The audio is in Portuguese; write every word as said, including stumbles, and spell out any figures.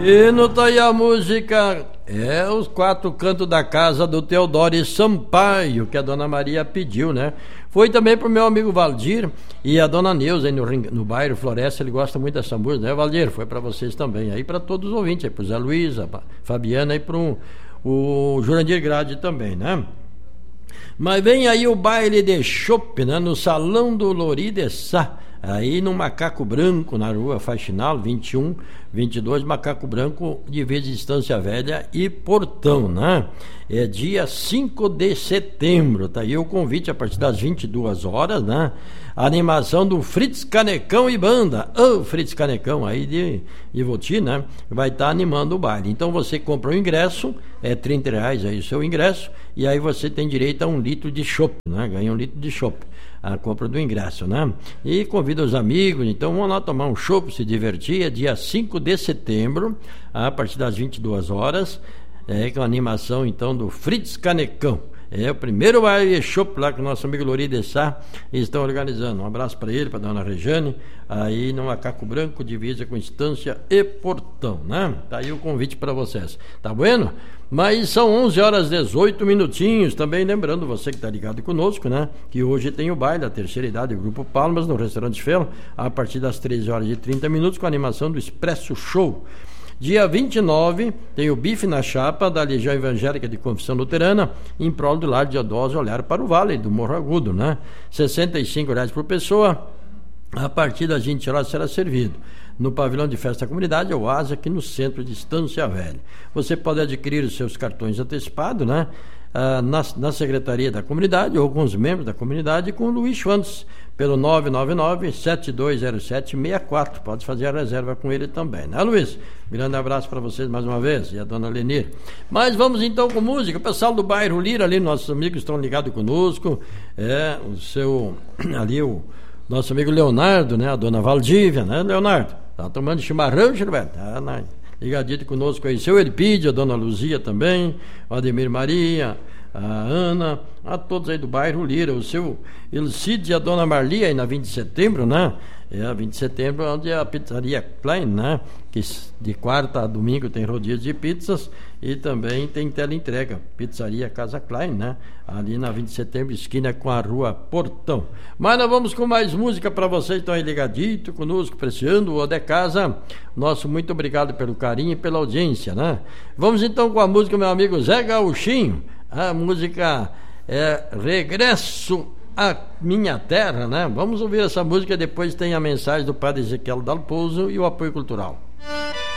E no tá aí a música é os quatro cantos da casa do Teodoro Sampaio, que a dona Maria pediu, né? Foi também pro meu amigo Valdir e a dona Neuza aí no, no bairro Floresta, ele gosta muito dessa música, né, Valdir? Foi para vocês também, aí para todos os ouvintes, aí pro Zé Luiz, a Fabiana e pro o Jurandir Grade também, né? Mas vem aí o baile de chopp, né? No Salão do Lori de Sá, aí no Macaco Branco, na rua Faxinal, vinte e um, vinte e dois, Macaco Branco, divisa de Estância Velha e Portão, né? É dia cinco de setembro, tá aí o convite a partir das vinte e duas horas, né? A animação do Fritz Canecão e banda, ô oh, Fritz Canecão aí de, de Voti, né? Vai estar tá animando o baile. Então você compra o ingresso, é trinta reais aí o seu ingresso, e aí você tem direito a um litro de chopp, né? Ganha um litro de chopp, a compra do ingresso, né? E convida os amigos, então vamos lá tomar um chopp, se divertir, é dia cinco de setembro, a partir das vinte e duas horas, é com a animação então do Fritz Canecão. É o primeiro baile chopp lá que o nosso amigo Lori de Sá estão organizando. Um abraço para ele, para a dona Rejane, aí no Macaco Branco, divisa com Estância e Portão, né? Tá aí o convite para vocês. Tá bueno? Mas são onze horas e dezoito minutinhos. Também lembrando você que está ligado conosco, né? Que hoje tem o baile da terceira idade do Grupo Palmas no Restaurante Felo, a partir das treze horas e trinta minutos, com a animação do Expresso Show. Dia vinte e nove tem o bife na chapa da Legião Evangélica de Confissão Luterana, em prol do lar de idosos Olhar para o Vale do Morro Agudo, né? sessenta e cinco reais por pessoa, a partir das vinte horas será servido. No pavilhão de festa da comunidade, o Oásis, aqui no centro de Estância Velha. Você pode adquirir os seus cartões antecipados, né? Ah, na, na Secretaria da Comunidade ou com os membros da comunidade, com o Luiz Schwantz, pelo nove nove nove, sete dois zero sete, seis quatro. Pode fazer a reserva com ele também, né, Luiz? Grande abraço para vocês mais uma vez, e a dona Lenir. Mas vamos então com música. O pessoal do bairro Lira, ali, nossos amigos estão ligados conosco. É, o seu, ali o nosso amigo Leonardo, né? A dona Valdívia, né, Leonardo? Tá tomando chimarrão, Gilberto? Tá, né? Ligadito conosco aí, seu Elpidio, a dona Luzia também, o Ademir Maria, a Ana, a todos aí do bairro Lira, o seu Elcide e a dona Marli aí na vinte de setembro, né? É a vinte de setembro, onde é a pizzaria Klein, né? Que de quarta a domingo tem rodízio de pizzas e também tem teleentrega, pizzaria Casa Klein, né? Ali na vinte de setembro, esquina com a rua Portão. Mas nós vamos com mais música para vocês, estão aí ligadito conosco, preciando o de casa. Nosso muito obrigado pelo carinho e pela audiência, né? Vamos então com a música, meu amigo Zé Gauchinho. A música é Regresso à Minha Terra, né? Vamos ouvir essa música, depois tem a mensagem do padre Ezequiel Dalpozo e o apoio cultural.